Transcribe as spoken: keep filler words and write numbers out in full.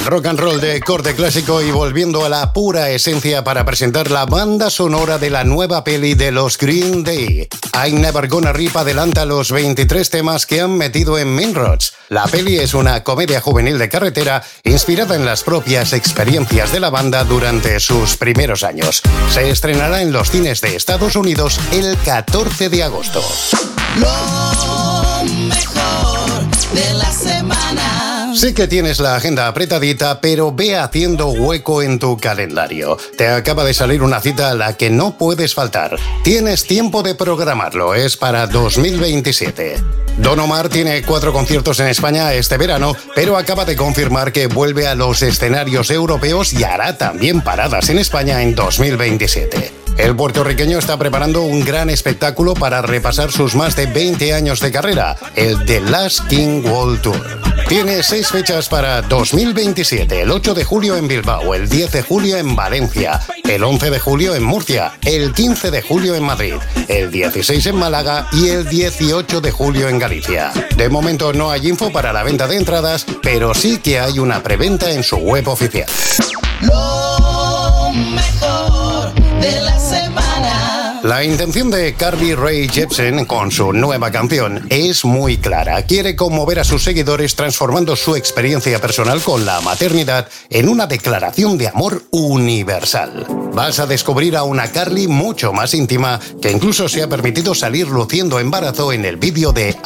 Rock and roll de corte clásico y volviendo a la pura esencia para presentar la banda sonora de la nueva peli de los Green Day. I'm Never Gonna Rip adelanta los veintitrés temas que han metido en Mean Roads. La peli es una comedia juvenil de carretera inspirada en las propias experiencias de la banda durante sus primeros años. Se estrenará en los cines de Estados Unidos el catorce de agosto. Lo mejor de la semana. Sé que tienes la agenda apretadita, pero ve haciendo hueco en tu calendario. Te acaba de salir una cita a la que no puedes faltar. Tienes tiempo de programarlo, es para dos mil veintisiete. Don Omar tiene cuatro conciertos en España este verano, pero acaba de confirmar que vuelve a los escenarios europeos y hará también paradas en España en dos mil veintisiete. El puertorriqueño está preparando un gran espectáculo para repasar sus más de veinte años de carrera, el The Last King World Tour. Tiene seis fechas para dos mil veintisiete, el ocho de julio en Bilbao, el diez de julio en Valencia, el once de julio en Murcia, el quince de julio en Madrid, el dieciséis en Málaga y el dieciocho de julio en Galicia. De momento no hay info para la venta de entradas, pero sí que hay una preventa en su web oficial. Lo mejor de la semana. La intención de Carly Rae Jepsen con su nueva canción es muy clara. Quiere conmover a sus seguidores transformando su experiencia personal con la maternidad en una declaración de amor universal. Vas a descubrir a una Carly mucho más íntima que incluso se ha permitido salir luciendo embarazo en el vídeo de